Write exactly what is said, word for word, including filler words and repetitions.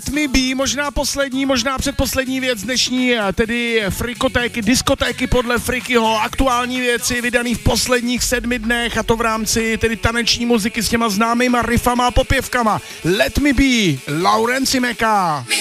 Let Me Be, možná poslední, možná předposlední věc dnešní, tedy frikotéky, diskotéky podle Frikyho, aktuální věci vydaný v posledních sedmi dnech a to v rámci tedy taneční muziky s těma známýma riffama a popěvkama. Let Me Be, Laurenci Meka.